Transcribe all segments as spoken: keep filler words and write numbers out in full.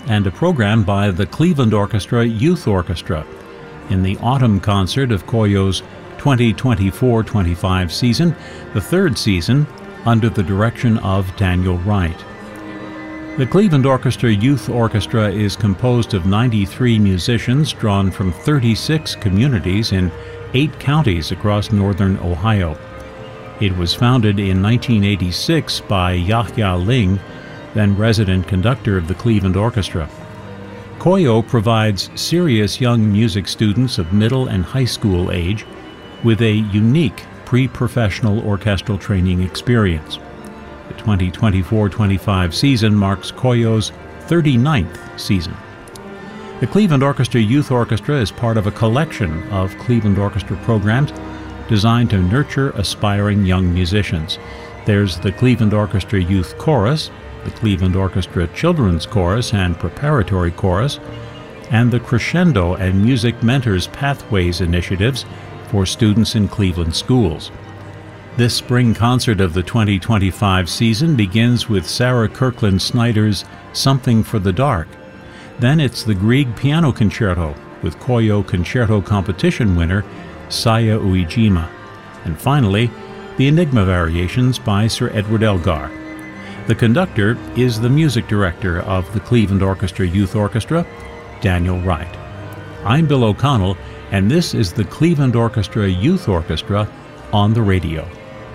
and a program by the Cleveland Orchestra Youth Orchestra in the autumn concert of Koyo's twenty twenty-four twenty-five season, the third season under the direction of Daniel Wright. The Cleveland Orchestra Youth Orchestra is composed of ninety-three musicians drawn from thirty-six communities in eight counties across northern Ohio. It was founded in nineteen eighty-six by Yahya Ling, then resident conductor of the Cleveland Orchestra. Koyo provides serious young music students of middle and high school age with a unique pre-professional orchestral training experience. The twenty twenty-four twenty-five season marks Koyo's thirty-ninth season. The Cleveland Orchestra Youth Orchestra is part of a collection of Cleveland Orchestra programs designed to nurture aspiring young musicians. There's the Cleveland Orchestra Youth Chorus, the Cleveland Orchestra Children's Chorus and Preparatory Chorus, and the Crescendo and Music Mentors Pathways initiatives for students in Cleveland schools. This spring concert of the twenty twenty-five season begins with Sarah Kirkland Snyder's Something for the Dark. Then it's the Grieg Piano Concerto with Koyo Concerto Competition winner Saya Uejima. And finally, the Enigma Variations by Sir Edward Elgar. The conductor is the music director of the Cleveland Orchestra Youth Orchestra, Daniel Wright. I'm Bill O'Connell, and this is the Cleveland Orchestra Youth Orchestra on the radio.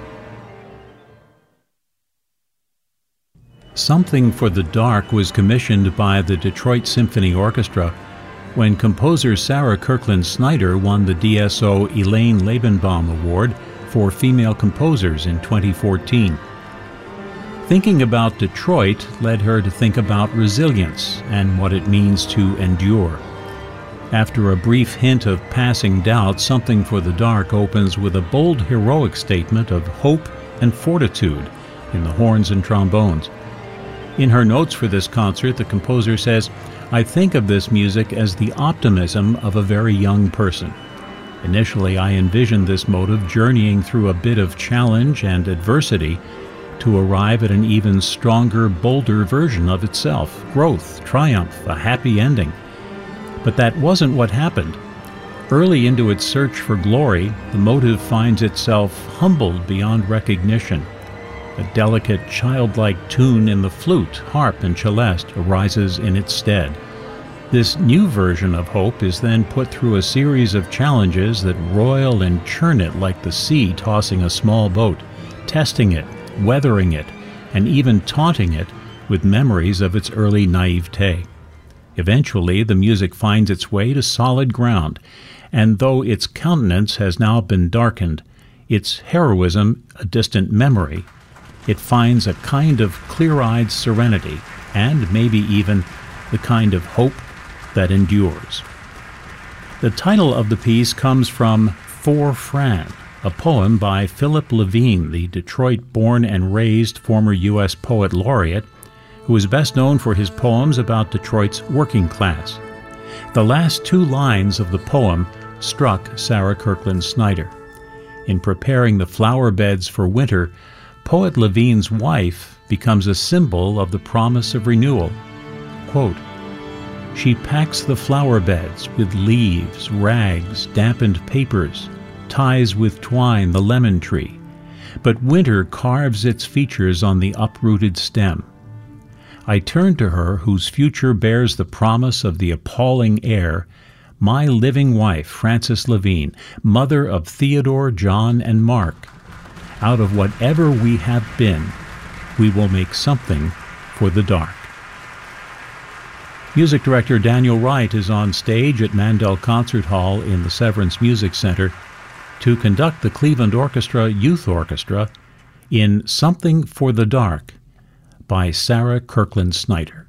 Something for the Dark was commissioned by the Detroit Symphony Orchestra when composer Sarah Kirkland Snyder won the D S O Elaine Lebenbaum Award for Female Composers in twenty fourteen. Thinking about Detroit led her to think about resilience and what it means to endure. After a brief hint of passing doubt, Something for the Dark opens with a bold, heroic statement of hope and fortitude in the horns and trombones. In her notes for this concert, the composer says, "I think of this music as the optimism of a very young person. Initially, I envisioned this motive journeying through a bit of challenge and adversity to arrive at an even stronger, bolder version of itself, growth, triumph, a happy ending. But that wasn't what happened. Early into its search for glory, the motive finds itself humbled beyond recognition. A delicate, childlike tune in the flute, harp, and celeste arises in its stead. This new version of hope is then put through a series of challenges that roil and churn it like the sea tossing a small boat, testing it, weathering it, and even taunting it with memories of its early naivete. Eventually, the music finds its way to solid ground, and though its countenance has now been darkened, its heroism a distant memory, it finds a kind of clear-eyed serenity, and maybe even the kind of hope that endures." The title of the piece comes from For Fran, a poem by Philip Levine, the Detroit-born and raised former U S poet laureate, who is best known for his poems about Detroit's working class. The last two lines of the poem struck Sarah Kirkland Snyder. In preparing the flower beds for winter, poet Levine's wife becomes a symbol of the promise of renewal. Quote, "She packs the flower beds with leaves, rags, dampened papers, ties with twine the lemon tree, but winter carves its features on the uprooted stem. I turn to her whose future bears the promise of the appalling heir, my living wife, Frances Levine, mother of Theodore, John, and Mark. Out of whatever we have been, we will make something for the dark." Music director Daniel Wright is on stage at Mandel Concert Hall in the Severance Music Center to conduct the Cleveland Orchestra Youth Orchestra in Something for the Dark by Sarah Kirkland Snyder.